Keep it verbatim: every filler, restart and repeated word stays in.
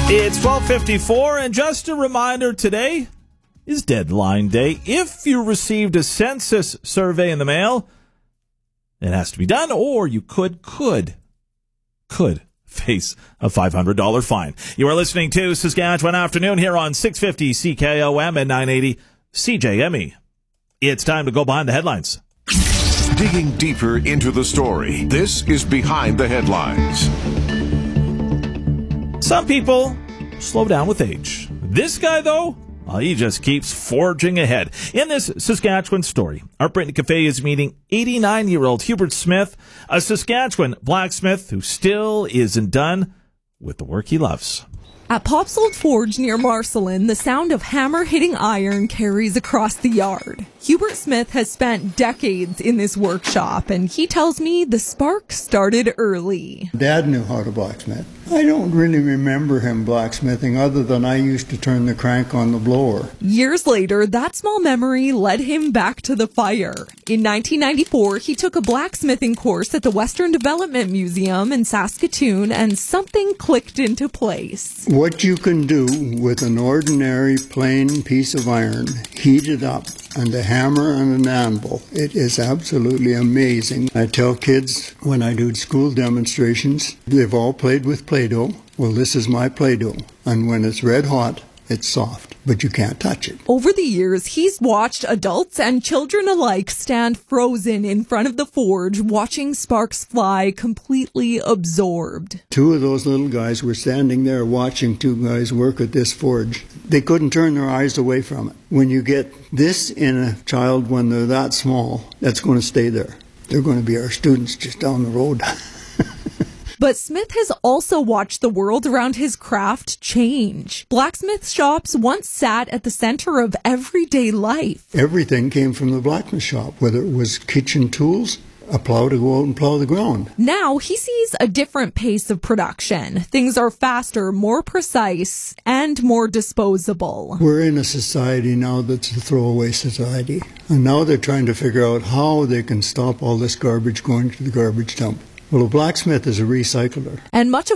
It's twelve fifty-four, and just a reminder, today is deadline day. If you received a census survey in the mail, it has to be done, or you could, could, could face a five hundred dollars fine. You are listening to Saskatchewan Afternoon here on six fifty C K O M and nine eighty C J M E. It's time to go behind the headlines. Digging deeper into the story, this is Behind the Headlines. Some people slow down with age. This guy, though, well, he just keeps forging ahead. In this Saskatchewan story, our Brittany Cafe is meeting eighty-nine-year-old Hubert Smith, a Saskatchewan blacksmith who still isn't done with the work he loves. At Pop's Old Forge near Marcelin, the sound of hammer hitting iron carries across the yard. Hubert Smith has spent decades in this workshop, and he tells me the spark started early. Dad knew how to blacksmith. I don't really remember him blacksmithing other than I used to turn the crank on the blower. Years later, that small memory led him back to the fire. In nineteen ninety-four, he took a blacksmithing course at the Western Development Museum in Saskatoon, and something clicked into place. What you can do with an ordinary plain piece of iron, heat it up, and a hammer and an anvil, it is absolutely amazing. I tell kids when I do school demonstrations, they've all played with Play-Doh. Well, this is my Play-Doh. And when it's red hot, it's soft, but you can't touch it. Over the years, he's watched adults and children alike stand frozen in front of the forge, watching sparks fly, completely absorbed. Two of those little guys were standing there watching two guys work at this forge. They couldn't turn their eyes away from it. When you get this in a child when they're that small, that's going to stay there. They're going to be our students just down the road. But Smith has also watched the world around his craft change. Blacksmith shops once sat at the center of everyday life. Everything came from the blacksmith shop, whether it was kitchen tools, a plow to go out and plow the ground. Now he sees a different pace of production. Things are faster, more precise, and more disposable. We're in a society now that's a throwaway society. And now they're trying to figure out how they can stop all this garbage going to the garbage dump. Well, a blacksmith is a recycler. And much of